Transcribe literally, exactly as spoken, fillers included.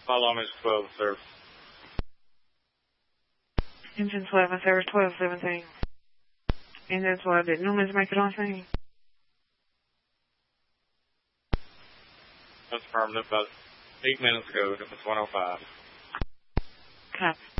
Follow me, twelve, sir. Engine twelve, and service twelve seventeen. Engine twelve, did Newman's make it on scene? That's affirmative. About eight minutes ago, it was one oh five. Copy.